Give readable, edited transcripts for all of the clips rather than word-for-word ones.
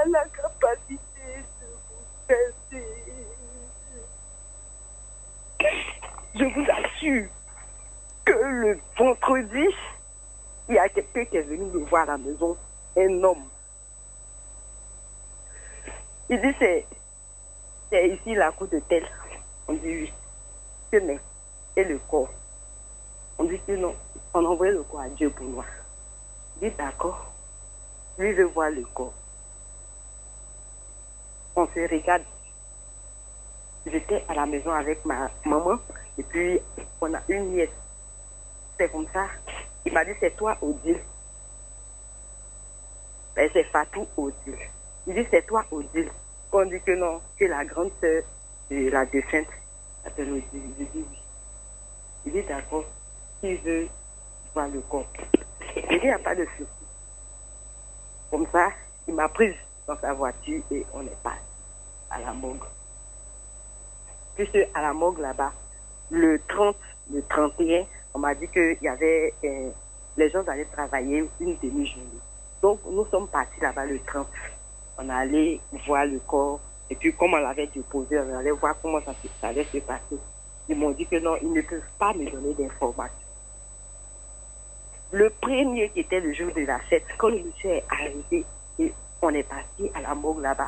a la capacité de vous aider. Je vous assure que le vendredi, il y a quelqu'un qui est venu me voir à la maison, un homme. Il dit, c'est ici la cour de tel. On dit oui. Que mais, et le corps. On dit que non. On envoie le corps à Dieu pour moi. Il dit d'accord. Lui veut voir le corps. On se regarde. J'étais à la maison avec ma maman et puis on a une nièce. C'est comme ça. Il m'a dit c'est toi Odile. Ben, c'est Fatou Odile. Il dit c'est toi Odile. On dit que non, c'est la grande sœur de la défunte. Je dis oui. Il dit d'accord. Qui veut voir le corps? Il dit il n'y a pas de souci. Comme ça, il m'a prise dans sa voiture et on est parti à la morgue. Puisque à la morgue là-bas, le 30, le 31, on m'a dit qu'il y avait les gens allaient travailler une demi-journée. Donc nous sommes partis là-bas le 30. On allait voir le corps et puis comme on l'avait déposé, on allait voir comment ça allait se passer. Ils m'ont dit que non, ils ne peuvent pas me donner d'informations. Le premier qui était le jour de la fête, quand le monsieur est arrivé et on est parti à la morgue là-bas,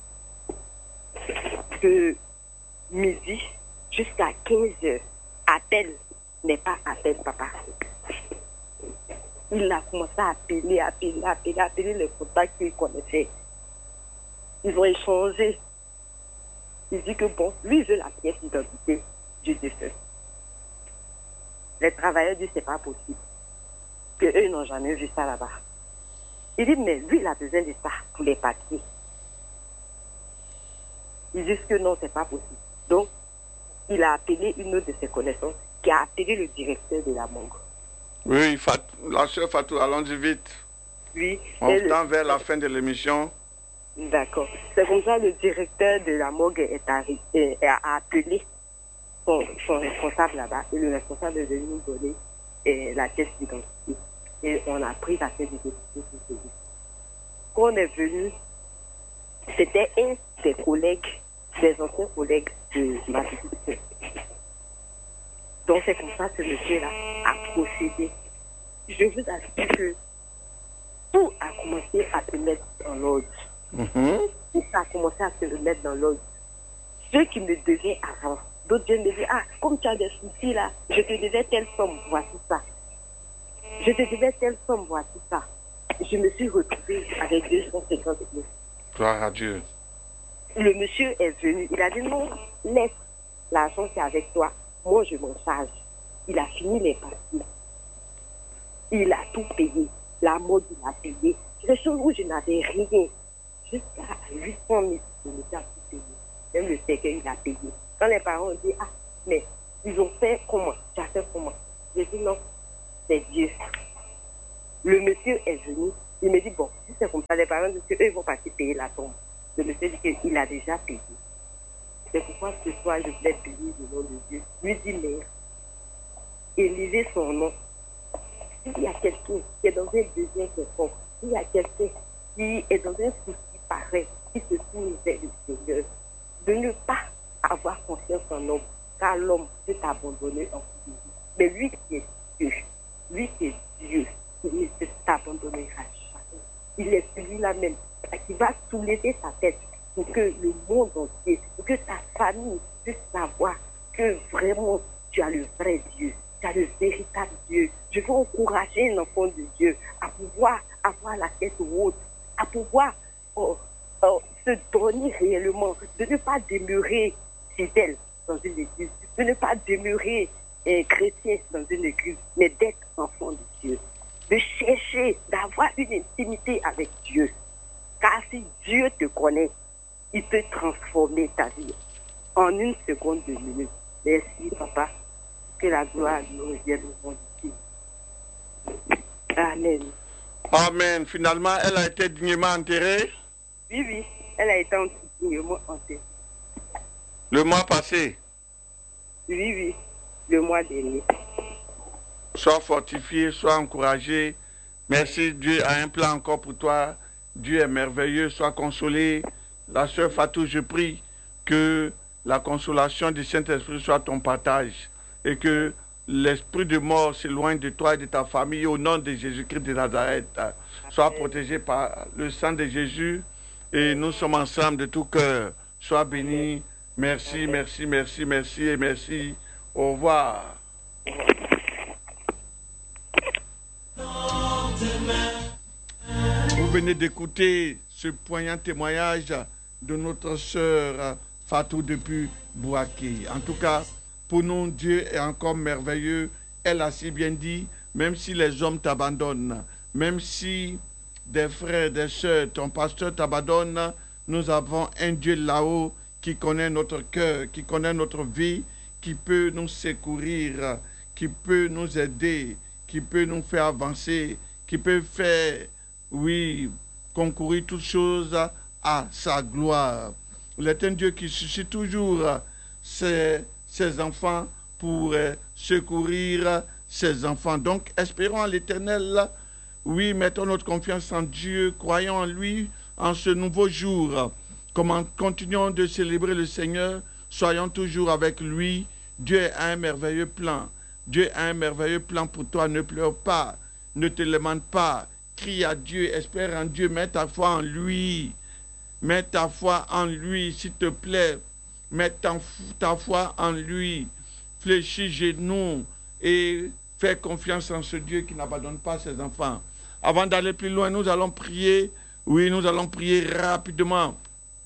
de midi jusqu'à 15h, appel n'est pas appel, papa. Il a commencé à appeler les contacts qu'il connaissait. Ils ont échangé. Il dit que bon, lui il veut la pièce d'identité du défunt. Les travailleurs disent c'est pas possible. Que eux n'ont jamais vu ça là-bas. Il dit mais lui il a besoin de ça pour les papiers. Ils disent que non, c'est pas possible. Donc, il a appelé une autre de ses connaissances qui a appelé le directeur de la morgue. Oui, la sœur Fatou, allons-y vite. Oui. On tend vers la fin de l'émission. D'accord. C'est comme ça le directeur de la morgue a appelé son responsable là-bas et le responsable est venu nous donner la pièce d'identité. Et on a pris la pièce d'identité. Quand on est venu, c'était un des collègues, des anciens collègues de ma petite sœur. Donc c'est comme ça que ce monsieur-là a procédé. Je vous assure que tout a commencé à se mettre dans l'ordre. Tout a commencé à se remettre dans l'ordre. Ceux qui me devaient avant, d'autres viennent me dire, ah, comme tu as des soucis là, je te devais telle somme, voici ça. Je te devais telle somme, voici ça. Je me suis retrouvée avec 250 000. Gloire à Dieu. Le monsieur est venu, il a dit non, laisse l'argent qui est avec toi, moi je m'en charge. Il a fini les papiers. Il a tout payé. La mode, il a payé. Les choses où je n'avais rien. Jusqu'à 800 000, il a tout payé. Même le cercueil, il a payé. Quand les parents ont dit, ah, mais ils ont fait comment? Tu as fait comment? J'ai dit non, c'est Dieu. Le monsieur est venu, il me dit, bon, si c'est comme ça, les parents disent qu'eux, ils vont partir payer la tombe. Le monsieur dit qu'il a déjà payé. C'est pourquoi ce soir, je voulais bénir le nom de Dieu. Lui dit, mère, élisez son nom. S'il y a quelqu'un qui est dans un besoin quelconque, s'il y a quelqu'un qui est dans un souci pareil, qui se tourne vers le Seigneur, de ne pas avoir confiance en l'homme, car l'homme peut t'abandonner en tout cas. Mais lui qui est Dieu, il ne peut t'abandonner jamais. Il est celui-là même qui va soulever sa tête pour que le monde entier, pour que ta famille puisse savoir que vraiment tu as le vrai Dieu, tu as le véritable Dieu. Je veux encourager un enfant de Dieu à pouvoir avoir la tête haute, à pouvoir se donner réellement, de ne pas demeurer fidèle dans une église, de ne pas demeurer chrétien dans une église, mais d'être enfant de Dieu, de chercher, d'avoir une intimité avec Dieu. Car si Dieu te connaît, il peut transformer ta vie en une seconde de minute. Merci, papa. Que la gloire nous revienne au monde ici. Amen. Amen. Finalement, elle a été dignement enterrée? Oui, elle a été dignement enterrée. Le mois passé? Oui, le mois dernier. Sois fortifié, sois encouragé. Merci, Dieu a un plan encore pour toi. Dieu est merveilleux, sois consolé. La sœur Fatou, je prie que la consolation du Saint-Esprit soit ton partage et que l'esprit de mort s'éloigne de toi et de ta famille au nom de Jésus-Christ de Nazareth. Sois protégé par le sang de Jésus et nous sommes ensemble de tout cœur. Sois béni. Merci, merci, merci, merci et merci. Au revoir. Vous venez d'écouter ce poignant témoignage de notre sœur Fatou depuis Bouaké. En tout cas, pour nous, Dieu est encore merveilleux. Elle a si bien dit, même si les hommes t'abandonnent, même si des frères, des sœurs, ton pasteur t'abandonne, nous avons un Dieu là-haut qui connaît notre cœur, qui connaît notre vie, qui peut nous secourir, qui peut nous aider, qui peut nous faire avancer, qui peut faire, oui, concourir toutes choses à sa gloire. Il est un Dieu qui suscite toujours ses enfants pour secourir ses enfants. Donc, espérons en l'Éternel. Oui, mettons notre confiance en Dieu, croyons en lui en ce nouveau jour. Continuons de célébrer le Seigneur, soyons toujours avec lui. Dieu a un merveilleux plan. Dieu a un merveilleux plan pour toi. Ne pleure pas, ne te lamente pas. Crie à Dieu, espère en Dieu, mets ta foi en lui. Mets ta foi en lui, s'il te plaît. Mets ta foi en lui. Fléchis genoux et fais confiance en ce Dieu qui n'abandonne pas ses enfants. Avant d'aller plus loin, nous allons prier. Oui, nous allons prier rapidement.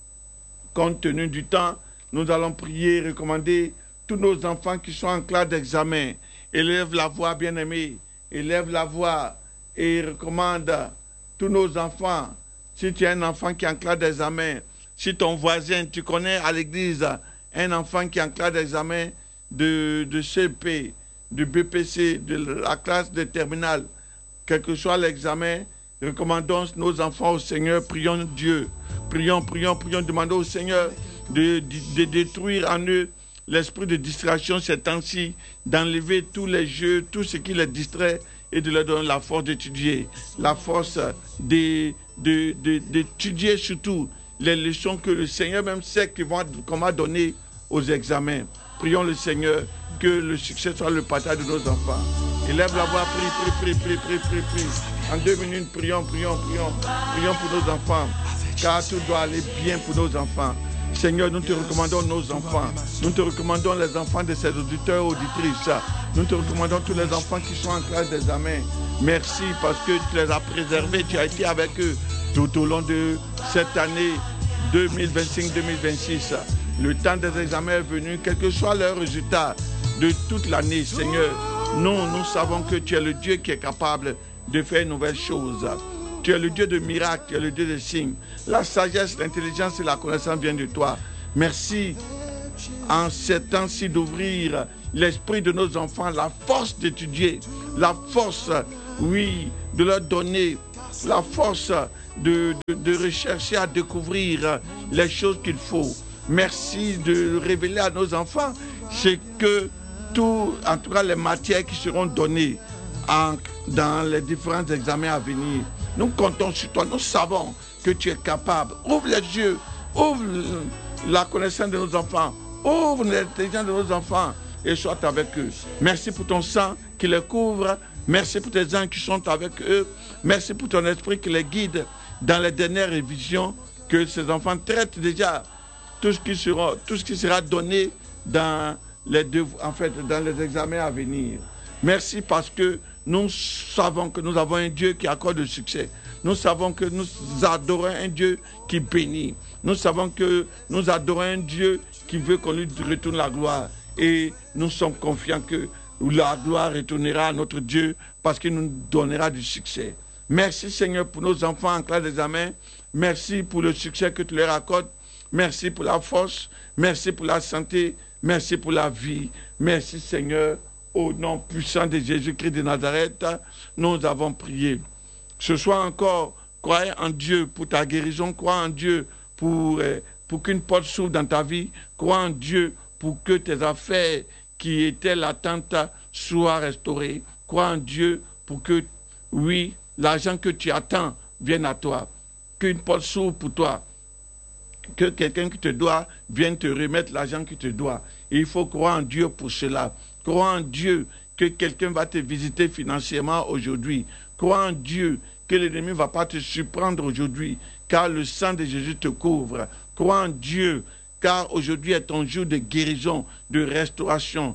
Compte tenu du temps, nous allons prier, recommander tous nos enfants qui sont en classe d'examen. Élève la voix, bien-aimé. Élève la voix et recommande tous nos enfants. Si tu as un enfant qui est en classe d'examen, si ton voisin, tu connais à l'église, un enfant qui est en classe d'examen de CP, de BPC, de la classe de terminale, quel que soit l'examen, recommandons nos enfants au Seigneur, prions Dieu. Prions, demandons au Seigneur de détruire en eux l'esprit de distraction ces temps-ci, d'enlever tous les jeux, tout ce qui les distrait et de leur donner la force d'étudier, la force d'étudier surtout les leçons que le Seigneur même sait qu'on va donner aux examens. Prions le Seigneur, que le succès soit le partage de nos enfants. Élève la voix, prie. En 2 minutes, prions pour nos enfants, car tout doit aller bien pour nos enfants. Seigneur, nous te recommandons nos enfants. Nous te recommandons les enfants de ces auditeurs et auditrices. Nous te recommandons tous les enfants qui sont en classe d'examen. Merci parce que tu les as préservés, tu as été avec eux tout au long de cette année 2025-2026. Le temps des examens est venu, quel que soit leur résultat de toute l'année, Seigneur. Nous savons que tu es le Dieu qui est capable de faire une nouvelle chose. Tu es le Dieu de miracles, tu es le Dieu de signes. La sagesse, l'intelligence et la connaissance viennent de toi. Merci en ces temps-ci d'ouvrir l'esprit de nos enfants, la force d'étudier, la force, oui, de leur donner, la force de rechercher à découvrir les choses qu'il faut. Merci de révéler à nos enfants ce que en tout cas les matières qui seront données dans les différents examens à venir. Nous comptons sur toi, nous savons que tu es capable. Ouvre les yeux, ouvre la connaissance de nos enfants, ouvre l'intelligence de nos enfants et sois avec eux. Merci pour ton sang qui les couvre, merci pour tes anges qui sont avec eux, merci pour ton esprit qui les guide dans les dernières révisions, que ces enfants traitent déjà tout ce qui sera donné dans dans les examens à venir. Merci parce que nous savons que nous avons un Dieu qui accorde le succès. Nous savons que nous adorons un Dieu qui bénit. Nous savons que nous adorons un Dieu qui veut qu'on lui retourne la gloire. Et nous sommes confiants que la gloire retournera à notre Dieu parce qu'il nous donnera du succès. Merci Seigneur pour nos enfants en classe d'examen. Merci pour le succès que tu leur accordes. Merci pour la force. Merci pour la santé. Merci pour la vie. Merci Seigneur. Au nom puissant de Jésus-Christ de Nazareth, nous avons prié. Ce soir encore, croyez en Dieu pour ta guérison. Crois en Dieu pour qu'une porte s'ouvre dans ta vie. Crois en Dieu pour que tes affaires qui étaient latentes soient restaurées. Crois en Dieu pour que, oui, l'argent que tu attends vienne à toi. qu'une porte s'ouvre pour toi, que quelqu'un qui te doit vienne te remettre l'argent qui te doit. Et il faut croire en Dieu pour cela. Crois en Dieu que quelqu'un va te visiter financièrement aujourd'hui. Crois en Dieu que l'ennemi ne va pas te surprendre aujourd'hui, car le sang de Jésus te couvre. Crois en Dieu, car aujourd'hui est ton jour de guérison, de restauration.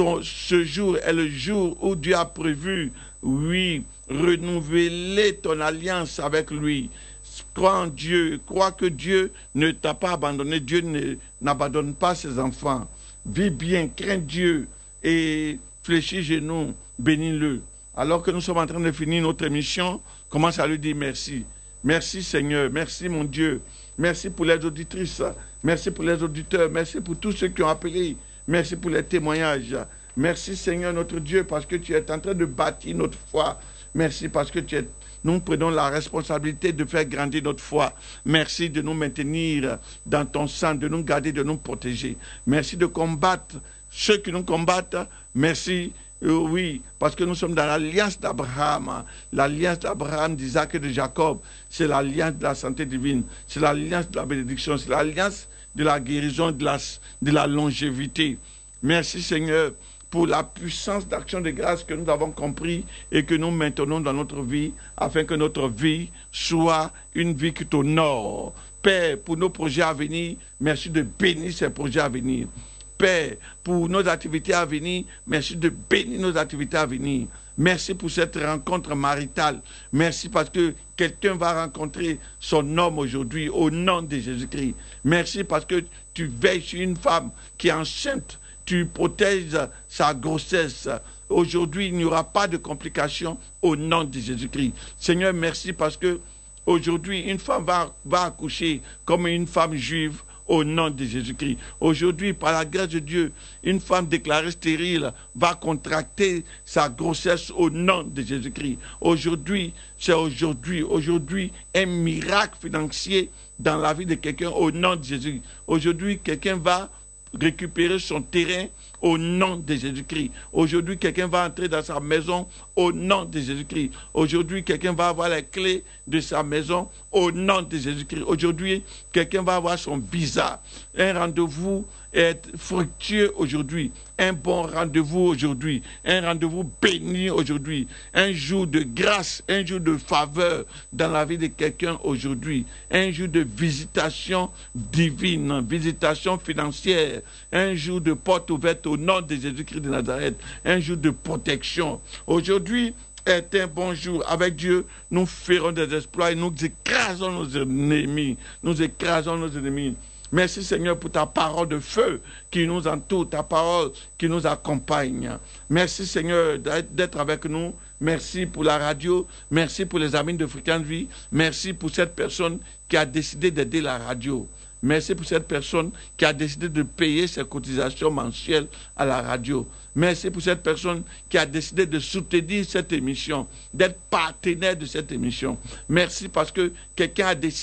Ce jour est le jour où Dieu a prévu, oui, renouveler ton alliance avec lui. Crois en Dieu, crois que Dieu ne t'a pas abandonné, Dieu n'abandonne pas ses enfants. Vis bien, crains Dieu et fléchis genoux, bénis-le. Alors que nous sommes en train de finir notre émission, commence à lui dire merci. Merci Seigneur, merci mon Dieu, merci pour les auditrices, merci pour les auditeurs, merci pour tous ceux qui ont appelé, merci pour les témoignages. Merci Seigneur notre Dieu parce que tu es en train de bâtir notre foi. Merci parce que nous prenons la responsabilité de faire grandir notre foi. Merci de nous maintenir dans ton sang, de nous garder, de nous protéger. Merci de combattre ceux qui nous combattent. Merci, oui, parce que nous sommes dans l'alliance d'Abraham. L'alliance d'Abraham, d'Isaac et de Jacob. C'est l'alliance de la santé divine. C'est l'alliance de la bénédiction. C'est l'alliance de la guérison, de la longévité. Merci Seigneur pour la puissance d'action de grâce que nous avons compris et que nous maintenons dans notre vie, afin que notre vie soit une vie qui t'honore. Père, pour nos projets à venir, merci de bénir ces projets à venir. Père, pour nos activités à venir, merci de bénir nos activités à venir. Merci pour cette rencontre maritale. Merci parce que quelqu'un va rencontrer son homme aujourd'hui au nom de Jésus-Christ. Merci parce que tu veilles sur une femme qui est enceinte. Tu protèges sa grossesse. Aujourd'hui, il n'y aura pas de complications au nom de Jésus-Christ. Seigneur, merci parce que aujourd'hui, une femme va accoucher comme une femme juive au nom de Jésus-Christ. Aujourd'hui, par la grâce de Dieu, une femme déclarée stérile va contracter sa grossesse au nom de Jésus-Christ. Aujourd'hui, c'est aujourd'hui un miracle financier dans la vie de quelqu'un au nom de Jésus. Aujourd'hui, quelqu'un va récupérer son terrain au nom de Jésus-Christ. Aujourd'hui, quelqu'un va entrer dans sa maison au nom de Jésus-Christ. Aujourd'hui, quelqu'un va avoir les clés de sa maison au nom de Jésus-Christ. Aujourd'hui, quelqu'un va avoir son visa. Un rendez-vous est fructueux aujourd'hui. Un bon rendez-vous aujourd'hui. Un rendez-vous béni aujourd'hui. Un jour de grâce, un jour de faveur dans la vie de quelqu'un aujourd'hui. Un jour de visitation divine, visitation financière. Un jour de porte ouverte au nom de Jésus-Christ de Nazareth. Un jour de protection. Aujourd'hui est un bon jour. Avec Dieu, nous ferons des exploits et nous écrasons nos ennemis. Nous écrasons nos ennemis. Merci Seigneur pour ta parole de feu qui nous entoure, ta parole qui nous accompagne. Merci Seigneur d'être avec nous. Merci pour la radio. Merci pour les amis de Fréquence Vie. Merci pour cette personne qui a décidé d'aider la radio. Merci pour cette personne qui a décidé de payer ses cotisations mensuelles à la radio. Merci pour cette personne qui a décidé de soutenir cette émission, d'être partenaire de cette émission. Merci parce que quelqu'un a décidé